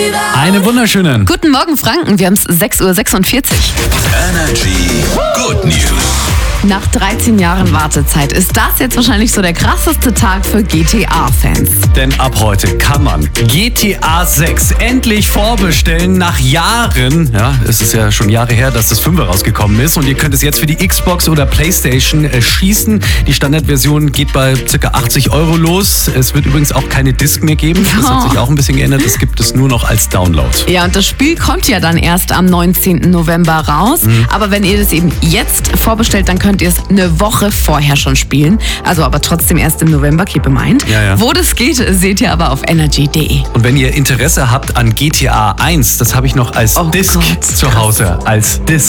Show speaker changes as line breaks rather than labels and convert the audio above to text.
Einen wunderschönen
Guten Morgen, Franken. Wir haben es 6:46 Uhr.
Energy Good News.
Nach 13 Jahren Wartezeit ist das jetzt wahrscheinlich so der krasseste Tag für GTA-Fans.
Denn ab heute kann man GTA 6 endlich vorbestellen nach Jahren. Ja, es ist ja schon Jahre her, dass das 5er rausgekommen ist. Und ihr könnt es jetzt für die Xbox oder Playstation schießen. Die Standardversion geht bei ca. 80 € los. Es wird übrigens auch keine Disc mehr geben. Das hat sich auch ein bisschen geändert. Das gibt es nur noch als Download.
Ja, und das Spiel kommt ja dann erst am 19. November raus. Aber wenn ihr das eben jetzt vorbestellt, dann könnt ihr es eine Woche vorher schon spielen. Also aber trotzdem erst im November, keep in mind.
Ja.
Wo das geht, seht ihr aber auf energy.de.
Und wenn ihr Interesse habt an GTA 1, das habe ich noch als Disc
Gott,
zu Hause. Als Disc.